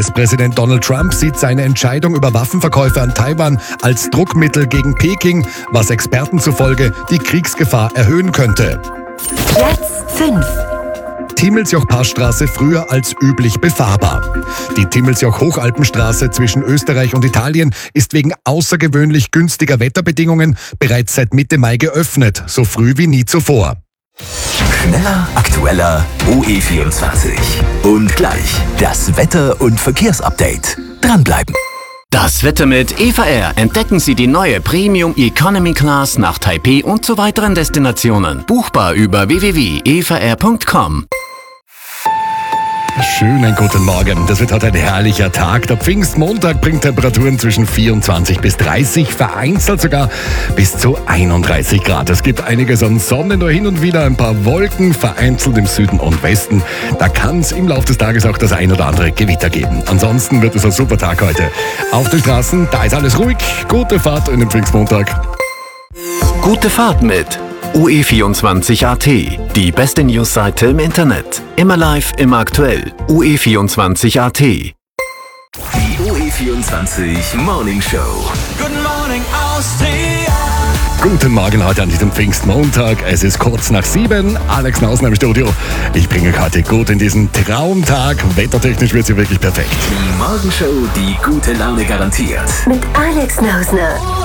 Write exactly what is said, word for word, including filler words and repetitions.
Präsident Donald Trump sieht seine Entscheidung über Waffenverkäufe an Taiwan als Druckmittel gegen Peking, was Experten zufolge die Kriegsgefahr erhöhen könnte. Platz fünf. Timmelsjoch-Passstraße früher als üblich befahrbar. Die Timmelsjoch-Hochalpenstraße zwischen Österreich und Italien ist wegen außergewöhnlich günstiger Wetterbedingungen bereits seit Mitte Mai geöffnet, so früh wie nie zuvor. Schneller, aktueller, O E vierundzwanzig. Und gleich das Wetter- und Verkehrsupdate. Dranbleiben. Das Wetter mit E V R. Entdecken Sie die neue Premium Economy Class nach Taipei und zu weiteren Destinationen. Buchbar über w w w punkt e v r punkt com. Schönen guten Morgen. Das wird heute ein herrlicher Tag. Der Pfingstmontag bringt Temperaturen zwischen vierundzwanzig bis dreißig, vereinzelt sogar bis zu einunddreißig Grad. Es gibt einiges an Sonne, nur hin und wieder ein paar Wolken, vereinzelt im Süden und Westen. Da kann es im Laufe des Tages auch das ein oder andere Gewitter geben. Ansonsten wird es ein super Tag heute. Auf den Straßen, da ist alles ruhig. Gute Fahrt in den Pfingstmontag. Gute Fahrt mit O E vierundzwanzig Punkt a t, die beste Newsseite im Internet. Immer live, immer aktuell. O E vierundzwanzig Punkt a t. Die O E vierundzwanzig Morning Show. Good morning, Austria. Guten Morgen heute an diesem Pfingstmontag. Es ist kurz nach sieben. Alex Nausner im Studio. Ich bringe euch heute gut in diesen Traumtag. Wettertechnisch wird sie wirklich perfekt. Die Morgenshow, die gute Laune garantiert. Mit Alex Nausner.